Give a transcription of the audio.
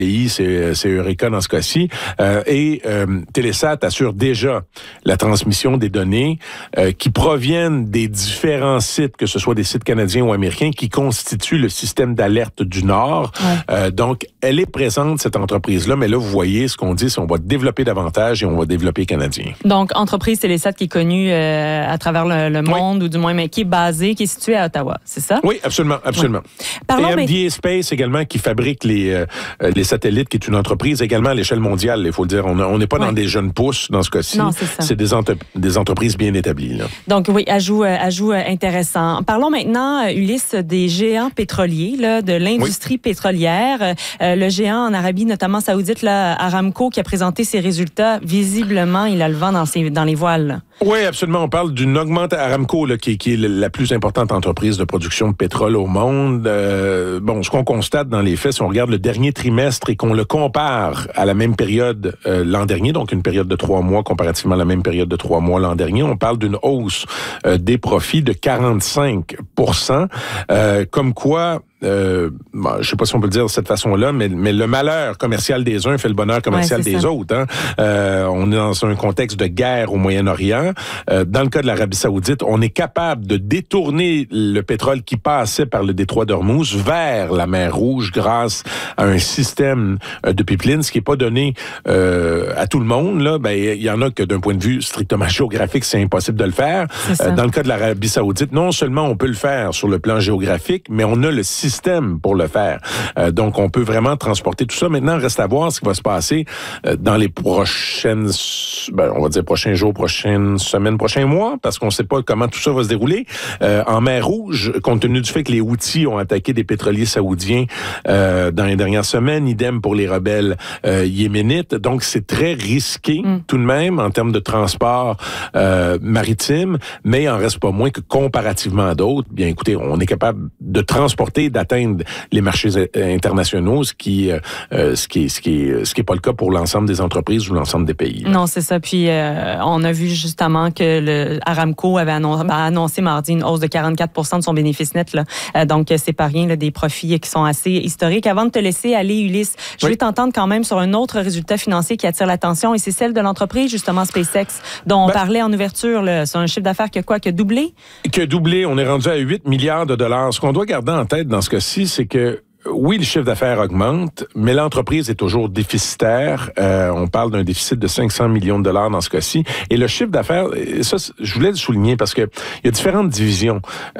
c'est Eureka dans ce cas-ci. Telesat assure déjà la transmission des données qui proviennent des différents sites, que ce soit des sites canadiens ou américains, qui constituent le système d'alerte du Nord. Ouais. Donc, elle est présente, cette entreprise-là, mais là, vous voyez, ce qu'on dit, c'est qu'on va développer davantage et on va développer canadien. Donc, entreprise Telesat qui est connue à travers le monde, ou du moins, mais qui est située à Ottawa, c'est ça? Oui, absolument. Ouais. Et MDA Space également, qui fabrique les satellites, qui est une entreprise également à l'échelle mondiale, il faut le dire. On n'est pas dans des jeunes pousses dans ce cas-ci. Non, c'est ça. C'est des entreprises bien établies. Là. Donc oui, ajout intéressant. Parlons maintenant, Ulysse, des géants pétroliers, là, de l'industrie pétrolière. Le géant en Arabie, notamment saoudite, là, Aramco, qui a présenté ses résultats. Visiblement, il a le vent dans les voiles. Là. Oui, absolument. On parle d'une augmentation. Aramco, là, qui est la plus importante entreprise de production de pétrole au monde. Ce qu'on constate dans les faits, si on regarde le dernier trimestre et qu'on le compare à la même période l'an dernier, donc une période de 3 mois comparativement à la même période de 3 mois l'an dernier, on parle d'une hausse des profits de 45%. Comme quoi, je sais pas si on peut le dire de cette façon-là, mais le malheur commercial des uns fait le bonheur commercial des autres. Hein? On est dans un contexte de guerre au Moyen-Orient. Dans le cas de l'Arabie Saoudite, on est capable de détourner le pétrole qui passait par le détroit d'Ormuz vers la mer Rouge grâce à un système de pipeline, ce qui est pas donné à tout le monde. Là, il y en a que d'un point de vue strictement géographique, c'est impossible de le faire. Dans le cas de l'Arabie Saoudite, non seulement on peut le faire sur le plan géographique, mais on a le système pour le faire. Donc, on peut vraiment transporter tout ça. Maintenant, reste à voir ce qui va se passer dans les prochaines, on va dire prochains jours, prochaines semaines, prochains mois, parce qu'on ne sait pas comment tout ça va se dérouler. En mer Rouge, compte tenu du fait que les Houthis ont attaqué des pétroliers saoudiens dans les dernières semaines, idem pour les rebelles yéménites. Donc, c'est très risqué tout de même en termes de transport maritime, mais il en reste pas moins que comparativement à d'autres, bien écoutez, on est capable de transporter, d'atteindre les marchés internationaux, ce qui est pas le cas pour l'ensemble des entreprises ou l'ensemble des pays. Là. Non, c'est ça. Puis on a vu justement que le Aramco avait annoncé mardi une hausse de 44% de son bénéfice net. Là. Donc c'est pas rien, là, des profits qui sont assez historiques. Avant de te laisser aller, Ulysse, je vais t'entendre quand même sur un autre résultat financier qui attire l'attention, et c'est celle de l'entreprise justement SpaceX, dont on parlait en ouverture. Là. C'est un chiffre d'affaires qui a doublé? Qui a doublé. On est rendu à 8 milliards de dollars. Ce qu'on doit garder en tête dans ce cas-ci, c'est que oui, le chiffre d'affaires augmente, mais l'entreprise est toujours déficitaire. On parle d'un déficit de 500 millions de dollars dans ce cas-ci. Et le chiffre d'affaires, ça, je voulais le souligner parce que il y a différentes divisions.